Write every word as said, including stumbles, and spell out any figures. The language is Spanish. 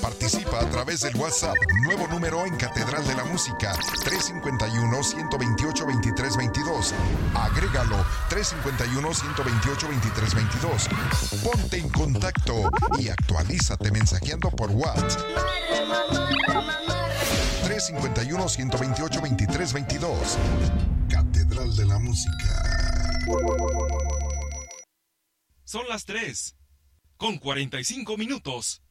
Participa a través del WhatsApp, nuevo número en Catedral de la Música, tres cinco uno, uno dos ocho, dos tres dos dos. Agrégalo, tres cinco uno, uno dos ocho, dos tres dos dos. Ponte en contacto y actualízate mensajeando por WhatsApp. tres cinco uno, uno dos ocho, dos tres dos dos. Catedral de la Música. Son las tres, con cuarenta y cinco minutos.